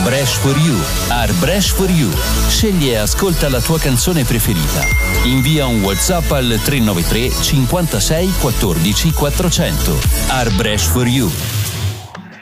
Arbresh for You. Arbresh for You. Scegli e ascolta la tua canzone preferita. Invia un WhatsApp al 393 56 14 400. Arbresh for You.